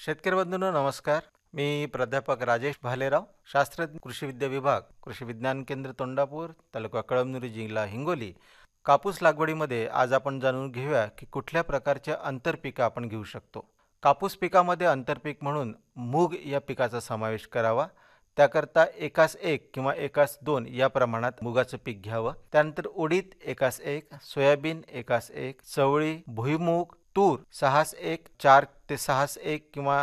शेतकरी बंधूंनो नमस्कार. मी प्राध्यापक राजेश भालेराव, शास्त्रज्ञ कृषी विद्या विभाग, कृषी विज्ञान केंद्र तोंडापूर, तालुका कळमनुरी, जिल्हा हिंगोली. कापूस लागवडीमध्ये आज आपण जाणून घेऊया की कुठल्या प्रकारचे आंतरपिकं आपण घेऊ शकतो. कापूस पिकामध्ये आंतरपीक म्हणून मूग या पिकाचा समावेश करावा. त्याकरता एकास एक किंवा एकास दोन या प्रमाणात मुगाचं पीक घ्यावं. त्यानंतर उडीद एकास एक, सोयाबीन एकास एक, चवळी, भुईमूग, तूर 6:1, 4 ते 6:1 किंवा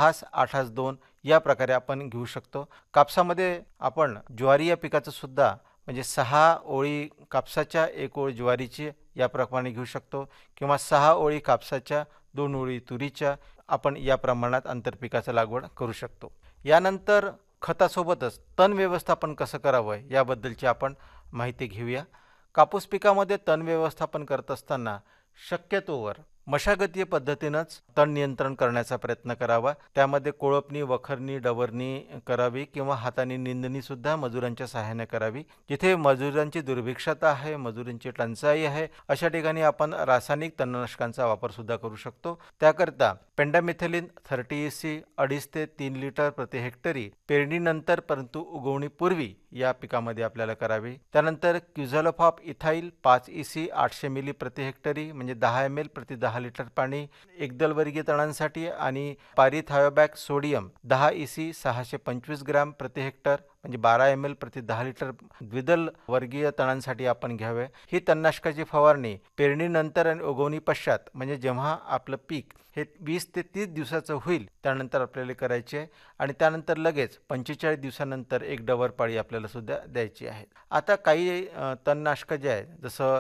6:8:2 या प्रकारे आपण घेऊ शकतो. कापसामध्ये आपण ज्वारी या पिकाचं सुद्धा म्हणजे 6 ओळी कापसाच्या 1 ओळ ज्वारीची याप्रमाणे घेऊ शकतो किंवा 6 ओळी कापसाच्या 2 ओळी तुरीच्या आपण या प्रमाणात आंतरपिकाचं लागवड करू शकतो. यानंतर खतासोबतच तण व्यवस्थापन कसं करावं याबद्दलची आपण माहिती घेऊया. कापूस पिकामध्ये तण व्यवस्थापन करत असताना शक्यतोवर मशागतीय पद्धतीनंच तण नियंत्रण करण्याचा प्रयत्न करावा. त्यामध्ये कोळपणी, वखरणी, डवरणी करावी किंवा हाताने निंदणी सुद्धा मजुरांच्या सहाय्याने करावी. जिथे मजुरांची दुर्भिक्षता आहे, मजुरांची टंचाई आहे, अशा ठिकाणी आपण रासायनिक तणनाशकांचा वापर सुद्धा करू शकतो. त्याकरता पेंडामिथेलिन 30 EC 2.5 ते 3 लिटर प्रति हेक्टरी पेरणीनंतर परंतु उगवणीपूर्वी या पिकामध्ये आपल्याला करावी. त्यानंतर क्युझॅलोफॉप इथाईल 5 EC 800 मिली प्रति हेक्टरी म्हणजे 10 ml प्रति 10 लिटर पाणी एकदलवर्गीय तणांसाठी आणि पायरीथायोबॅक सोडियम 10 EC 625 ग्रॅम प्रति हेक्टर म्हणजे 12 ml प्रति 10 लिटर द्विदल वर्गीय तणांसाठी आपण घ्यावे. ही तणनाशकाची फवारणी पेरणीनंतर आणि उगवणी पश्चात म्हणजे जेव्हा आपलं पीक हे 20 ते 30 दिवसाचं होईल त्यानंतर आपल्याला करायचे आहे आणि त्यानंतर लगेच 45 दिवसानंतर एक डवर पाळी आपल्याला सुद्धा द्यायची आहे. आता काही तणनाशकं जे आहेत जसं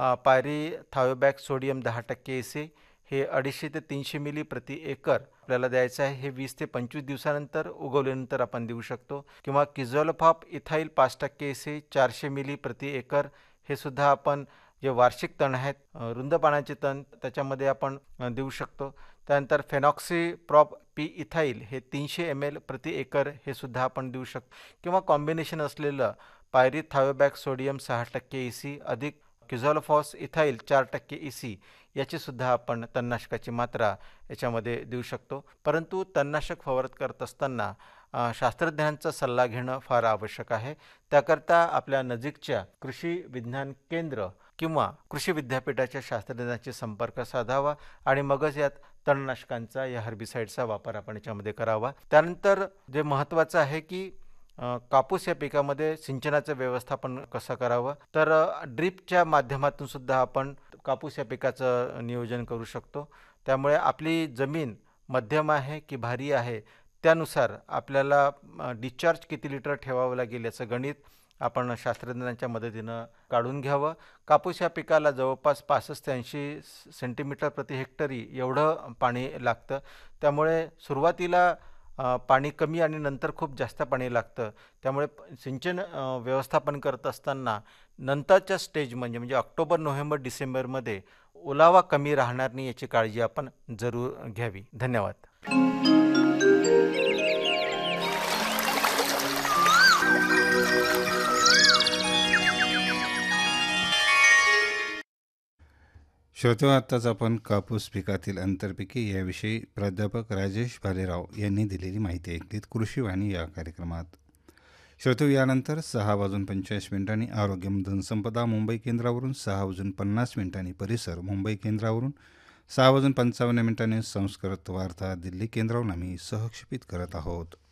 पायरीथायोबॅक सोडियम 10% EC हे 250 ते 300 मिली प्रति एकर आपल्याला द्यायचं आहे. हे 20 ते 25 दिवसानंतर उगवल्यानंतर आपण देऊ शकतो. किंवा क्युझॅलोफॉप इथाईल 5% EC 400 मिली प्रति एकर हे सुद्धा आपण जे वार्षिक तण आहेत रुंद पानाचे तण त्याच्यामध्ये आपण देऊ शकतो. त्यानंतर फेनॉक्सीप्रॉप पी इथाईल हे 300 ml प्रति एकर हे सुद्धा आपण देऊ शकतो. किंवा कॉम्बिनेशन असलेलं पायरीथायोबॅक सोडियम 6% EC अधिक क्युझॅलोफॉस इथाईल 4% EC याची सुद्धा आपण तणनाशकाची मात्रा याच्यामध्ये देऊ शकतो. परंतु तणनाशक फवारत करत असताना शास्त्रज्ञांचा सल्ला घेणं फार आवश्यक आहे. त्याकरता आपल्या नजीकच्या कृषी विज्ञान केंद्र किंवा कृषी विद्यापीठाच्या शास्त्रज्ञांशी संपर्क साधावा आणि मगच यात तणनाशकांचा या हर्बिसाइडचा वापर आपण याच्यामध्ये करावा. त्यानंतर जे महत्त्वाचं आहे की कापूस या पिकामध्ये सिंचनाचं व्यवस्थापन कसं करावं तर ड्रीपच्या माध्यमातून सुद्धा आपण कापूस या पिकाचं नियोजन करू शकतो. त्यामुळे आपली जमीन मध्यम आहे की भारी आहे त्यानुसार आपल्याला डिस्चार्ज किती लिटर ठेवावं लागेल याचं गणित आपण शास्त्रज्ञांच्या मदतीनं काढून घ्यावं. कापूस या पिकाला जवळपास 65 ते 80 सेंटीमीटर प्रति हेक्टरी एवढं पाणी लागतं. त्यामुळे सुरुवातीला पाणी कमी आणि नंतर खूप जास्त पाणी लागतं. त्यामुळे सिंचन व्यवस्थापन करत असताना नंतरच्या स्टेज म्हणजे ऑक्टोबर, नोव्हेंबर, डिसेंबरमध्ये ओलावा कमी राहणार नाही याची काळजी आपण जरूर घ्यावी. धन्यवाद. श्रोते, आत्ताच आपण कापूस पिकातील आंतरपिके याविषयी प्राध्यापक राजेश भालेराव यांनी दिलेली माहिती ऐकलीत कृषीवाणी या कार्यक्रमात. श्रोते, यानंतर 6:45 आरोग्य धनसंपदा मुंबई केंद्रावरून, 6:50 परिसर मुंबई केंद्रावरून, 6:55 संस्कृत वार्ता दिल्ली केंद्रावरून आम्ही सहक्षेपित करत आहोत.